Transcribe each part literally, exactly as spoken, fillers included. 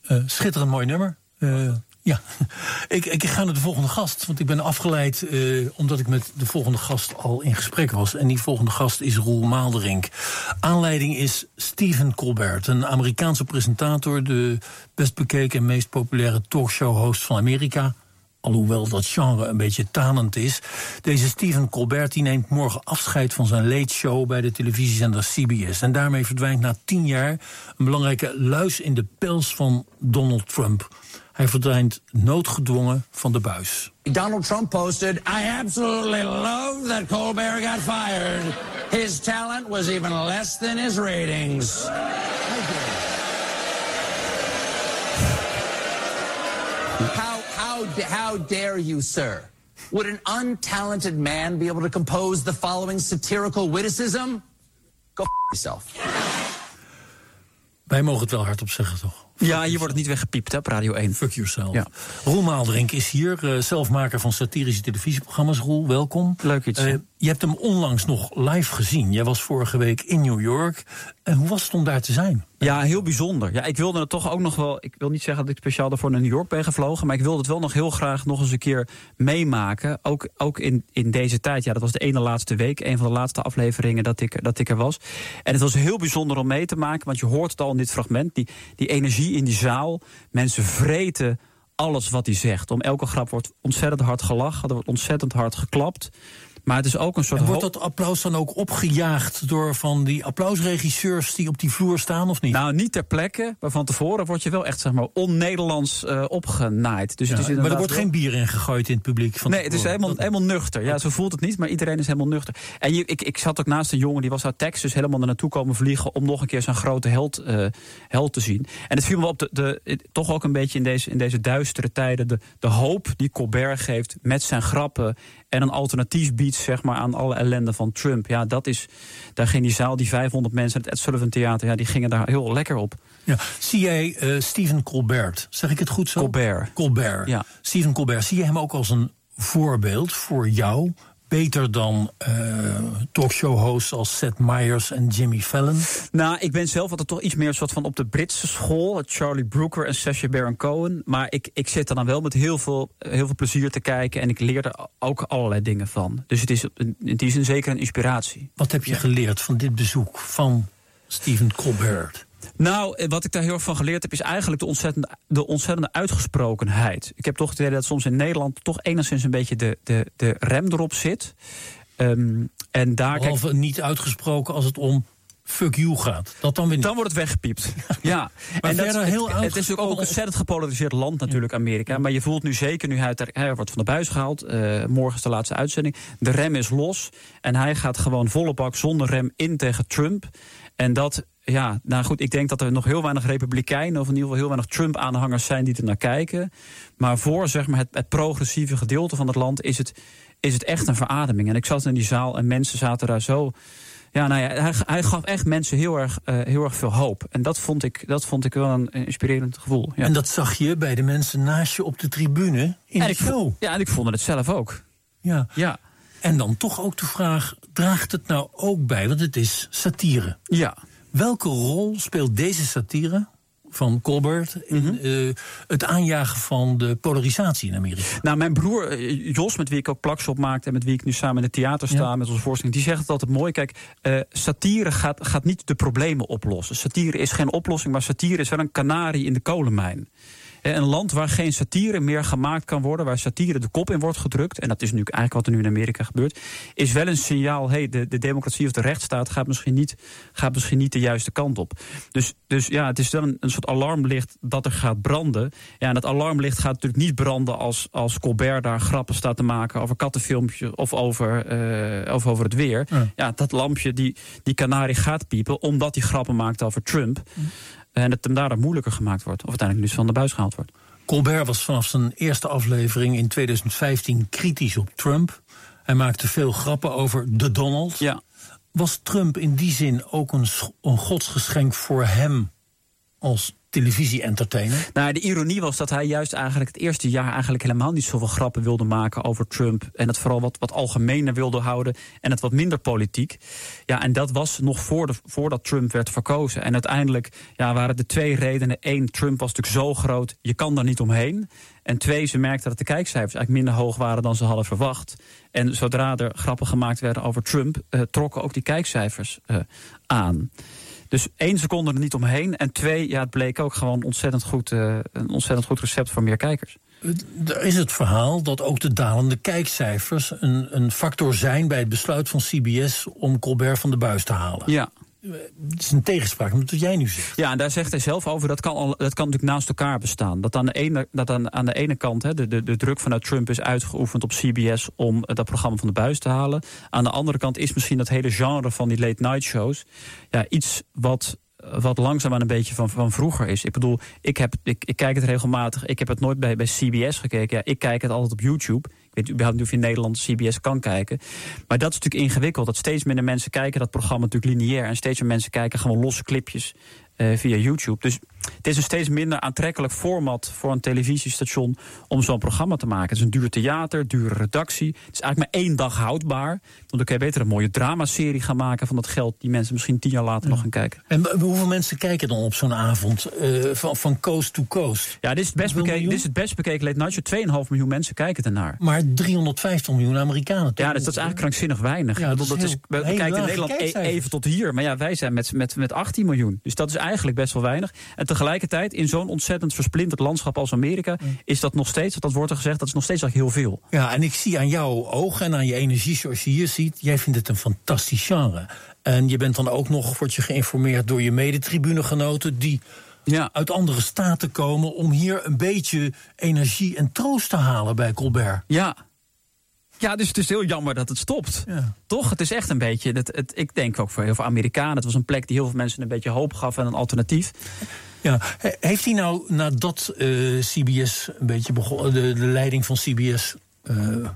Uh, schitterend mooi nummer. Uh, ja, ik, ik ga naar de volgende gast. Want ik ben afgeleid uh, omdat ik met de volgende gast al in gesprek was. En die volgende gast is Roel Maalderink. Aanleiding is Stephen Colbert, een Amerikaanse presentator, de best bekeken en meest populaire talkshow-host van Amerika. Alhoewel dat genre een beetje tanend is. Deze Stephen Colbert die neemt morgen afscheid van zijn late show bij de televisiezender C B S. En daarmee verdwijnt na tien jaar een belangrijke luis in de pels van Donald Trump. Hij verdwijnt noodgedwongen van de buis. Donald Trump posted, I absolutely love that Colbert got fired. His talent was even less than his ratings. How, how, how dare you, sir? Would an untalented man be able to compose the following satirical witticism? Go f*** yourself. Wij mogen het wel hardop zeggen, toch? Fuck ja, hier wordt het niet weggepiept, hè, op Radio één. Fuck yourself. Ja. Roel Maalderink is hier, uh, zelfmaker van satirische televisieprogramma's. Roel, welkom. Leuk iets. Uh, je hebt hem onlangs nog live gezien. Jij was vorige week in New York. En hoe was het om daar te zijn? Ja, heel bijzonder. Ja, ik wilde het toch ook nog wel... Ik wil niet zeggen dat ik speciaal daarvoor naar New York ben gevlogen, maar ik wilde het wel nog heel graag nog eens een keer meemaken. Ook, ook in, in deze tijd. Ja, dat was de ene laatste week, een van de laatste afleveringen dat ik, dat ik er was. En het was heel bijzonder om mee te maken, want je hoort het al in dit fragment. Die, die energie in die zaal. Mensen vreten alles wat hij zegt. Om elke grap wordt ontzettend hard gelachen. Er wordt ontzettend hard geklapt. Maar het is ook een soort... En wordt dat applaus dan ook opgejaagd door van die applausregisseurs die op die vloer staan, of niet? Nou, niet ter plekke, maar van tevoren word je wel echt, zeg maar, on-Nederlands uh, opgenaaid. Dus ja, het is maar er wordt wel... geen bier in gegooid in het publiek? Van nee, het is helemaal, dat... helemaal nuchter. Ja, zo voelt het niet, maar iedereen is helemaal nuchter. En je, ik, ik zat ook naast een jongen, die was uit Texas helemaal er naartoe komen vliegen om nog een keer zijn grote held, uh, held te zien. En het viel me op, de, de, toch ook een beetje in deze, in deze duistere tijden, de, de hoop die Colbert geeft met zijn grappen en een alternatief biedt, zeg maar, aan alle ellende van Trump. Ja, dat is, daar ging die zaal, die vijfhonderd mensen, het Ed Sullivan Theater, ja, die gingen daar heel lekker op. Ja. Zie jij uh, Stephen Colbert, zeg ik het goed zo? Colbert. Colbert. Ja. Stephen Colbert, zie je hem ook als een voorbeeld voor jou? Beter dan uh, talkshow-hosts als Seth Meyers en Jimmy Fallon? Nou, ik ben zelf altijd toch iets meer soort van op de Britse school. Charlie Brooker en Sacha Baron Cohen. Maar ik, ik zit er dan wel met heel veel, heel veel plezier te kijken. En ik leer er ook allerlei dingen van. Dus het is in die zin zeker een inspiratie. Wat heb je ja. geleerd van dit bezoek van Stephen Colbert? Nou, wat ik daar heel erg van geleerd heb, is eigenlijk de ontzettende, de ontzettende uitgesprokenheid. Ik heb toch het idee dat soms in Nederland toch enigszins een beetje de, de, de rem erop zit. Um, en daar Behalve kijk, niet uitgesproken als het om fuck you gaat. Dat dan weer niet. Dan wordt het weggepiept. Ja. Maar en dat, heel het, uitgesproken... het is natuurlijk ook een ontzettend gepolariseerd land natuurlijk, Amerika. Maar je voelt nu zeker, nu hij, ter, hij wordt van de buis gehaald. Uh, morgen is de laatste uitzending. De rem is los. En hij gaat gewoon volle bak zonder rem in tegen Trump. En dat... Ja, nou goed, ik denk dat er nog heel weinig Republikeinen, of in ieder geval heel weinig Trump-aanhangers zijn die er naar kijken. Maar voor, zeg maar, het, het progressieve gedeelte van het land is het, is het echt een verademing. En ik zat in die zaal en mensen zaten daar zo... Ja, nou ja, hij, hij gaf echt mensen heel erg, uh, heel erg veel hoop. En dat vond ik, dat vond ik wel een inspirerend gevoel. Ja. En dat zag je bij de mensen naast je op de tribune in en de ik show. Vond, ja, en ik vond het zelf ook. Ja. Ja. En dan toch ook de vraag, draagt het nou ook bij? Want het is satire. Ja. Welke rol speelt deze satire van Colbert in mm-hmm. uh, het aanjagen van de polarisatie in Amerika? Nou, mijn broer Jos, met wie ik ook plakshop maakte en met wie ik nu samen in het theater sta, ja. met onze voorstelling, die zegt het altijd mooi. Kijk, uh, satire gaat, gaat niet de problemen oplossen. Satire is geen oplossing, maar satire is wel een kanarie in de kolenmijn. Een land waar geen satire meer gemaakt kan worden, waar satire de kop in wordt gedrukt, en dat is nu eigenlijk wat er nu in Amerika gebeurt, is wel een signaal, hey, de, de democratie of de rechtsstaat gaat misschien niet, gaat misschien niet de juiste kant op. Dus, dus ja, het is wel een, een soort alarmlicht dat er gaat branden. Ja, en dat alarmlicht gaat natuurlijk niet branden als, als Colbert daar grappen staat te maken over kattenfilmpjes of over, uh, of over het weer. Ja. ja, dat lampje, die, die kanarie gaat piepen, omdat hij grappen maakt over Trump. Ja. En dat hem daardoor moeilijker gemaakt wordt. Of uiteindelijk dus van de buis gehaald wordt. Colbert was vanaf zijn eerste aflevering in tweeduizend vijftien kritisch op Trump. Hij maakte veel grappen over de Donald. Ja. Was Trump in die zin ook een, een godsgeschenk voor hem als televisie-entertainer. Nou, de ironie was dat hij juist eigenlijk het eerste jaar eigenlijk helemaal niet zoveel grappen wilde maken over Trump. En het vooral wat, wat algemener wilde houden en het wat minder politiek. Ja, en dat was nog voor de, voordat Trump werd verkozen. En uiteindelijk ja, waren er twee redenen. Eén, Trump was natuurlijk zo groot, je kan daar niet omheen. En twee, ze merkten dat de kijkcijfers eigenlijk minder hoog waren dan ze hadden verwacht. En zodra er grappen gemaakt werden over Trump, uh, trokken ook die kijkcijfers uh, aan. Dus één seconde er niet omheen. En twee, ja, het bleek ook gewoon ontzettend goed, uh, een ontzettend goed recept voor meer kijkers. Er is het verhaal dat ook de dalende kijkcijfers een, een factor zijn bij het besluit van C B S om Colbert van de buis te halen. Ja. Het is een tegenspraak met wat jij nu zegt. Ja, en daar zegt hij zelf over, dat kan, al, dat kan natuurlijk naast elkaar bestaan. Dat aan de ene, dat aan, aan de ene kant hè, de, de, de druk vanuit Trump is uitgeoefend op C B S om dat programma van de buis te halen. Aan de andere kant is misschien dat hele genre van die late night shows ja, iets wat, wat langzaamaan een beetje van, van vroeger is. Ik bedoel, ik, heb, ik, ik kijk het regelmatig. Ik heb het nooit bij, bij C B S gekeken. Ja, ik kijk het altijd op YouTube. Ik weet überhaupt niet of je in Nederland C B S kan kijken. Maar dat is natuurlijk ingewikkeld. Dat steeds minder mensen kijken dat programma natuurlijk lineair. En steeds meer mensen kijken gewoon losse clipjes uh, via YouTube. Dus het is een steeds minder aantrekkelijk format voor een televisiestation om zo'n programma te maken. Het is een duur theater, dure redactie. Het is eigenlijk maar één dag houdbaar. Want dan kun je beter een mooie dramaserie gaan maken van dat geld die mensen misschien tien jaar later ja. nog gaan kijken. En hoeveel mensen kijken dan op zo'n avond uh, van, van coast to coast? Ja, dit is het best, bekeken, dit is het best bekeken late night show. twee komma vijf miljoen mensen kijken ernaar. Maar driehonderdvijftig miljoen Amerikanen. Ja, dus dat is eigenlijk krankzinnig weinig. Ja, dat is dat heel, is, we kijken in Nederland e- even tot hier. Maar ja, wij zijn met, met, met achttien miljoen. Dus dat is eigenlijk best wel weinig. En tegelijkertijd, in zo'n ontzettend versplinterd landschap als Amerika, is dat nog steeds, dat wordt er gezegd, dat is nog steeds eigenlijk heel veel. Ja, en ik zie aan jouw ogen en aan je energie zoals je hier ziet, jij vindt het een fantastisch genre. En je bent dan ook nog, word je geïnformeerd door je medetribunegenoten die ja. uit andere staten komen om hier een beetje energie en troost te halen bij Colbert. Ja. Ja, dus het is heel jammer dat het stopt. Ja. Toch? Het is echt een beetje, het, het, ik denk ook voor heel veel Amerikanen, het was een plek die heel veel mensen een beetje hoop gaf en een alternatief. Ja, heeft hij nou nadat uh, C B S een beetje begon, de, de leiding van C B S uh,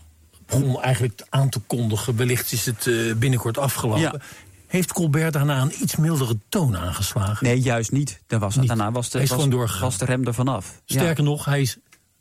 begon eigenlijk aan te kondigen, wellicht is het uh, binnenkort afgelopen. Ja. Heeft Colbert daarna een iets mildere toon aangeslagen? Nee, juist niet. Daar was, niet. Daarna was de, was, was de rem er vanaf. Sterker ja. nog, hij is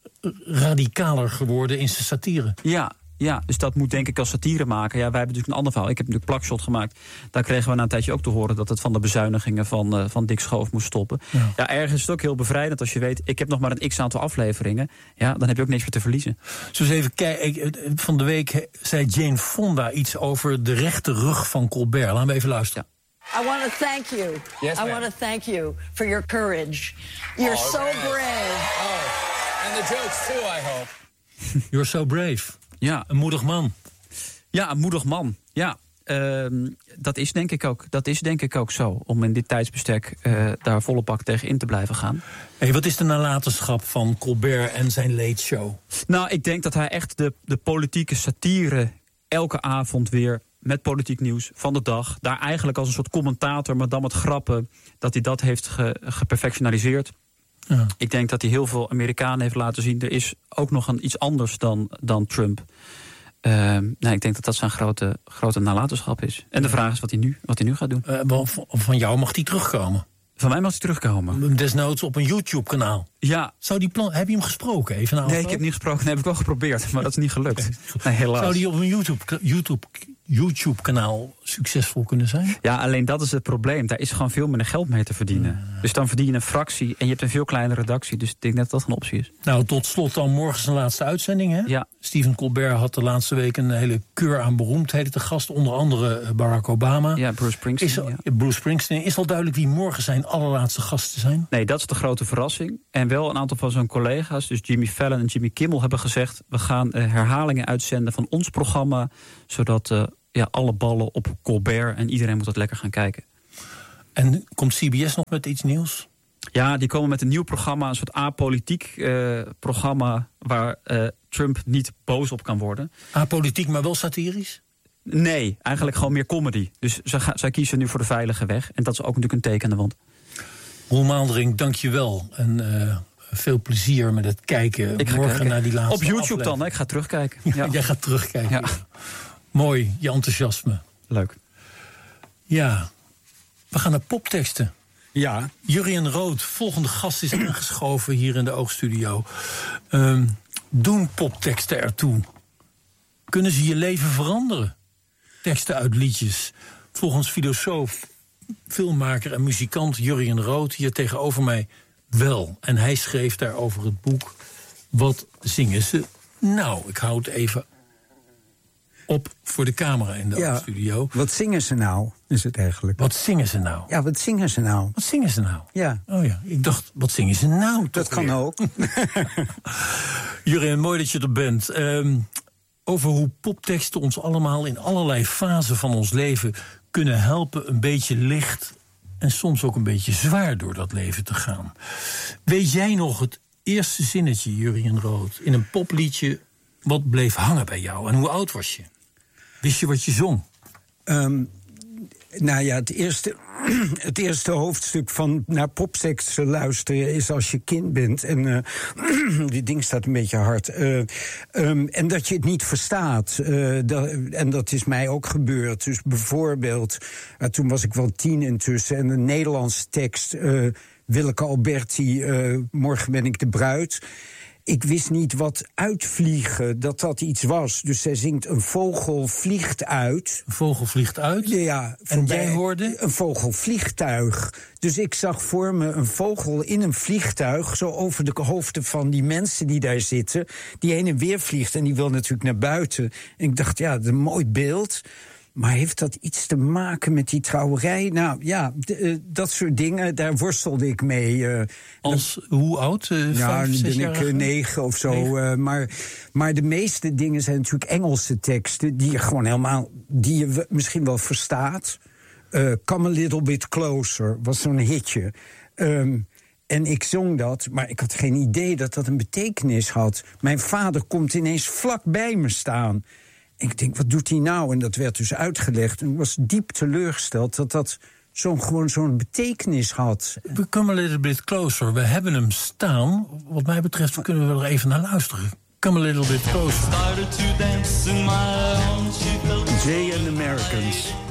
radicaler geworden in zijn satire. Ja. Ja, dus dat moet denk ik als satire maken. Ja, wij hebben natuurlijk een ander verhaal. Ik heb natuurlijk Plakshot gemaakt. Daar kregen we na een tijdje ook te horen dat het van de bezuinigingen van, uh, van Dick Schoof moest stoppen. Ja. ja, ergens is het ook heel bevrijdend als je weet, ik heb nog maar een x-aantal afleveringen. Ja, dan heb je ook niks meer te verliezen. Zo eens even kijken. Van de week zei Jane Fonda iets over de rechte rug van Colbert. Laten we even luisteren. Ja. I want to thank you. Yes, I want to thank you for your courage. You're oh, so man. brave. Oh, and the jokes too, I hope. You're so brave. Ja. Een moedig man. Ja, een moedig man. Ja, uh, dat is denk ik ook. Dat is denk ik ook zo. Om in dit tijdsbestek uh, daar volle bak tegen in te blijven gaan. Hey, wat is de nalatenschap van Colbert en zijn Late Show? Nou, ik denk dat hij echt de, de politieke satire elke avond weer met politiek nieuws van de dag, daar eigenlijk als een soort commentator, maar dan met grappen, dat hij dat heeft ge, geperfectionaliseerd. Ja. Ik denk dat hij heel veel Amerikanen heeft laten zien, er is ook nog een, iets anders dan, dan Trump. Uh, nou, ik denk dat dat zijn grote, grote nalatenschap is. En de vraag is wat hij nu, wat hij nu gaat doen. Uh, van jou mag hij terugkomen? Van mij mag hij terugkomen. Desnoods op een YouTube-kanaal. Ja. Zou die plan, heb je hem gesproken? Even nee, ik heb niet gesproken. Nee, heb ik wel geprobeerd, maar dat is niet gelukt. Nee, helaas. Zou die op een YouTube, YouTube, YouTube-kanaal succesvol kunnen zijn? Ja, alleen dat is het probleem. Daar is gewoon veel minder geld mee te verdienen. Ja. Dus dan verdien je een fractie en je hebt een veel kleinere redactie. Dus ik denk net dat dat een optie is. Nou, tot slot dan morgen zijn laatste uitzending, hè? Ja. Stephen Colbert had de laatste week een hele keur aan beroemdheden te gast. Onder andere Barack Obama. Ja, Bruce Springsteen. Is al, ja. Bruce Springsteen. Is al duidelijk wie morgen zijn allerlaatste gasten zijn? Nee, dat is de grote verrassing. En wel een aantal van zijn collega's, dus Jimmy Fallon en Jimmy Kimmel, hebben gezegd, we gaan uh, herhalingen uitzenden van ons programma, zodat uh, ja, alle ballen op Colbert en iedereen moet dat lekker gaan kijken. En komt C B S nog met iets nieuws? Ja, die komen met een nieuw programma, een soort apolitiek uh, programma waar uh, Trump niet boos op kan worden. Apolitiek, maar wel satirisch? Nee, eigenlijk gewoon meer comedy. Dus zij, zij kiezen nu voor de veilige weg. En dat is ook natuurlijk een teken aan de wand. Roel Maaldering, dank je wel. En uh, veel plezier met het kijken ik ga morgen kijken. naar die laatste Op YouTube aflevering. dan, hè? Ik ga terugkijken. Ja, Ja. Jij gaat terugkijken. Ja. Ja. Mooi, je enthousiasme. Leuk. Ja, we gaan naar popteksten. Ja. Jurjen Rood, volgende gast, is aangeschoven hier in de Oogstudio. Um, doen popteksten ertoe? Kunnen ze je leven veranderen? Teksten uit liedjes. Volgens filosoof, filmmaker en muzikant Jurjen Rood hier tegenover mij wel. En hij schreef daarover het boek Wat zingen ze nou? Ik hou het even op voor de camera in de ja, studio. Wat zingen ze nou, is het eigenlijk. Wat zingen ze nou? Ja, wat zingen ze nou? Wat zingen ze nou? Ja. Oh ja, ik dacht, wat zingen ze nou? Dat kan weer? ook. Jurjen, mooi dat je er bent. Um, over hoe popteksten ons allemaal in allerlei fasen van ons leven kunnen helpen een beetje licht en soms ook een beetje zwaar door dat leven te gaan. Weet jij nog het eerste zinnetje, Jurjen Rood, in een popliedje wat bleef hangen bij jou? En hoe oud was je? Wist je wat je zong? Um, nou ja, het eerste, het eerste hoofdstuk van naar popteksten luisteren is als je kind bent. En uh, die ding staat een beetje hard. Uh, um, en dat je het niet verstaat. Uh, dat, en dat is mij ook gebeurd. Dus bijvoorbeeld, uh, toen was ik wel tien intussen. En een Nederlandse tekst, uh, Willeke Alberti, uh, Morgen ben ik de bruid. Ik wist niet wat uitvliegen, dat dat iets was. Dus zij zingt een vogel vliegt uit. Een vogel vliegt uit? Ja. En jij hoorde? Een vogelvliegtuig. Dus ik zag voor me een vogel in een vliegtuig, zo over de hoofden van die mensen die daar zitten, die heen en weer vliegt en die wil natuurlijk naar buiten. En ik dacht, ja, dat is een mooi beeld. Maar heeft dat iets te maken met die trouwerij? Nou ja, d- uh, dat soort dingen, daar worstelde ik mee. Uh, Als, hoe oud? Uh, ja, vijf, nu zes ben ik uh, negen of zo. Negen. Uh, maar, maar de meeste dingen zijn natuurlijk Engelse teksten die je gewoon helemaal, die je w- misschien wel verstaat. Uh, Come a Little Bit Closer was zo'n hitje. Um, En ik zong dat, maar ik had geen idee dat dat een betekenis had. Mijn vader komt ineens vlak bij me staan. En ik denk, wat doet hij nou? En dat werd dus uitgelegd. En ik was diep teleurgesteld dat dat zo'n, gewoon zo'n betekenis had. We come a little bit closer. We hebben hem staan. Wat mij betreft kunnen we er even naar luisteren. Come a little bit closer. Jay and the Americans.